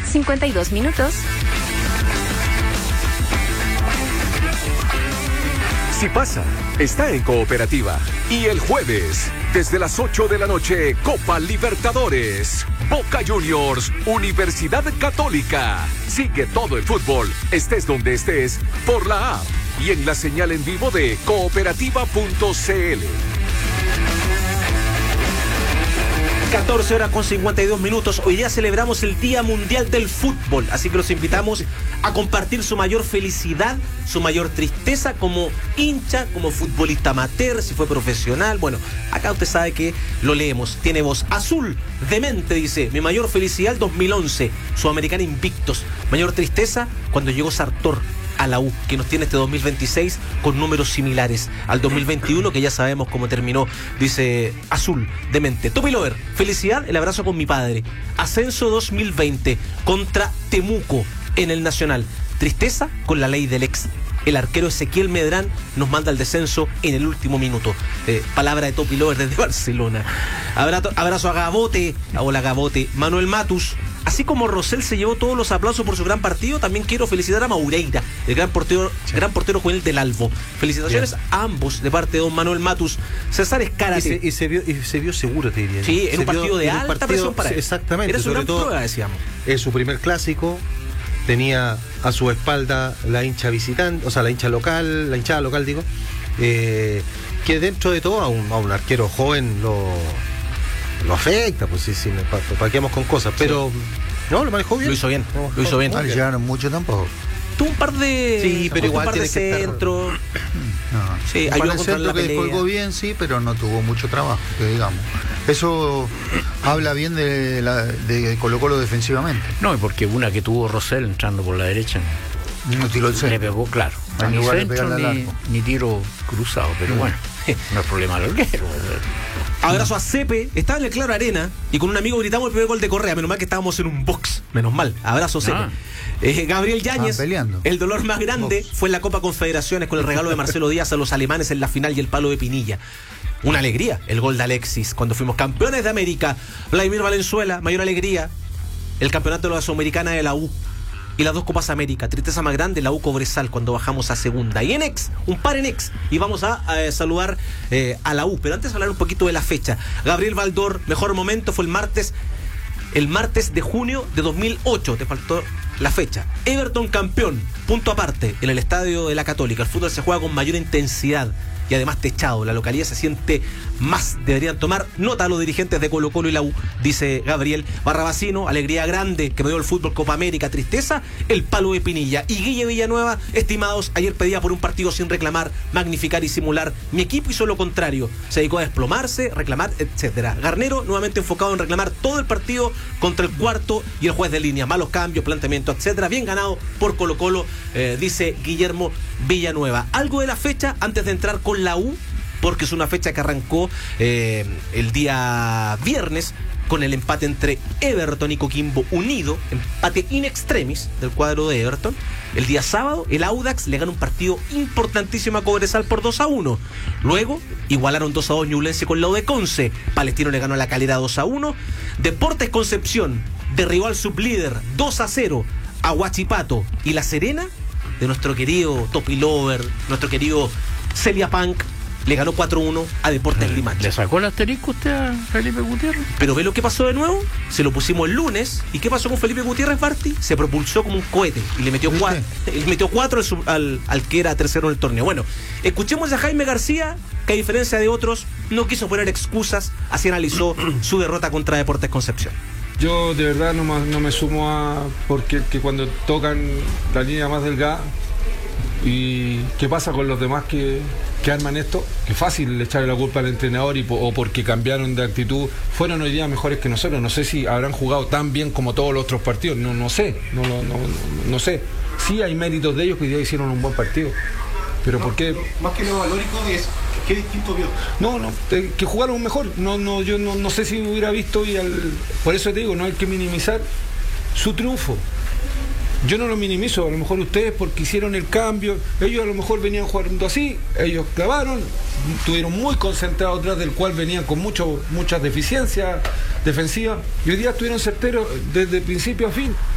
52 minutos. Si pasa, está en Cooperativa. Y el jueves, desde las 8 de la noche, Copa Libertadores. Boca Juniors, Universidad Católica. Sigue todo el fútbol, estés donde estés, por la app y en la señal en vivo de cooperativa.cl. 14 horas con 52 minutos. Hoy día celebramos el Día Mundial del Fútbol, así que los invitamos a compartir su mayor felicidad, su mayor tristeza como hincha, como futbolista amateur, si fue profesional. Bueno, acá usted sabe que lo leemos. Tiene voz azul, demente, dice: mi mayor felicidad 2011, Sudamericana invictos. Mayor tristeza cuando llegó Sartor a la U, que nos tiene este 2026 con números similares al 2021, que ya sabemos cómo terminó, dice azul, demente. Topi Lover, felicidad, el abrazo con mi padre. Ascenso 2020 contra Temuco en el Nacional. Tristeza con la ley del ex. El arquero Ezequiel Medrán nos manda el descenso en el último minuto. Palabra de Topi Lover desde Barcelona. Abrazo a Gabote, hola Gabote. Manuel Matus. Así como Rosell se llevó todos los aplausos por su gran partido, también quiero felicitar a Maureira, el gran portero juvenil del Albo. Felicitaciones a ambos de parte de don Manuel Matus. César Escárate. Y se vio seguro, te diría. Sí, en un partido de alta presión para él. Exactamente. Era su gran prueba, decíamos. Es su primer clásico. Tenía a su espalda la hincha visitante, o sea, la hinchada local, digo, que dentro de todo a un arquero joven lo afecta, pues sí, paqueamos con cosas, pero no, lo manejó bien. Lo hizo bien, lo hizo bien. No le llegaron mucho tampoco. Tuvo un par de... Sí, pero igual un par de centros. Sí, ayudó a controlar la pelea. Descolgó bien, sí, pero no tuvo mucho trabajo, que digamos. Eso habla bien de Colo-Colo defensivamente. No, y porque una que tuvo Rosell entrando por la derecha. No tiró el centro. Le pegó, claro. Ni centro ni tiro cruzado, pero bueno, no es problema del arquero. Abrazo a Cepe, estaba en el Claro Arena y con un amigo gritamos el primer gol de Correa. Menos mal que estábamos en un box, menos mal. Abrazo Cepe. Gabriel Yáñez, el dolor más grande fue en la Copa Confederaciones con el regalo de Marcelo Díaz a los alemanes en la final y el palo de Pinilla. Una alegría, el gol de Alexis cuando fuimos campeones de América. Vladimir Valenzuela, mayor alegría, el campeonato de la Sudamericana de la U y las dos Copas América. Tristeza más grande, la U Cobresal cuando bajamos a segunda. Y en ex, un par en ex. Y vamos a saludar a la U. Pero antes hablar un poquito de la fecha. Gabriel Baldor, mejor momento fue el martes de junio de 2008. Te faltó la fecha. Everton campeón, punto aparte, en el estadio de la Católica. El fútbol se juega con mayor intensidad y además techado, la localidad se siente más. Deberían tomar nota a los dirigentes de Colo-Colo y la U, dice Gabriel. Barrabasino, alegría grande que me dio el fútbol Copa América. Tristeza, el palo de Pinilla. Y Guille Villanueva, estimados, ayer pedía por un partido sin reclamar, magnificar y simular. Mi equipo hizo lo contrario, se dedicó a desplomarse, reclamar, etcétera. Garnero nuevamente enfocado en reclamar todo el partido contra el cuarto y el juez de línea. Malos cambios, planteamiento, etcétera. Bien ganado por Colo-Colo, dice Guillermo Villanueva. Algo de la fecha antes de entrar con la U, porque es una fecha que arrancó el día viernes con el empate entre Everton y Coquimbo Unido, empate in extremis del cuadro de Everton. El día sábado el Audax le gana un partido importantísimo a Cobresal por 2-1. Luego igualaron 2-2 Ñublense con la U de Conce. Palestino le ganó a La Calera 2-1. Deportes Concepción derribó al sublíder 2-0 a Huachipato. Y La Serena, de nuestro querido Topi Lover, nuestro querido Celia Punk, le ganó 4-1 a Deportes Limache. ¿Le sacó el asterisco usted a Felipe Gutiérrez? Pero ve lo que pasó de nuevo. Se lo pusimos el lunes. ¿Y qué pasó con Felipe Gutiérrez, Barty? Se propulsó como un cohete y le metió 4 al que era tercero en el torneo. Bueno, escuchemos a Jaime García, que a diferencia de otros no quiso poner excusas. Así analizó su derrota contra Deportes Concepción. Yo de verdad no me sumo a... Porque que cuando tocan la línea más delgada, ¿y qué pasa con los demás que arman esto? Que fácil echarle la culpa al entrenador o porque cambiaron de actitud. Fueron hoy día mejores que nosotros. No sé si habrán jugado tan bien como todos los otros partidos. No sé. No sé. Sí hay méritos de ellos que hoy día hicieron un buen partido. Pero ¿por qué? Más que lo valórico es qué distinto vio. Que jugaron mejor. Yo no sé si hubiera visto por eso te digo, no hay que minimizar su triunfo. Yo no lo minimizo, a lo mejor ustedes porque hicieron el cambio, ellos a lo mejor venían jugando así, ellos clavaron, estuvieron muy concentrados atrás del cual venían con muchas deficiencias defensivas y hoy día estuvieron certeros desde principio a fin.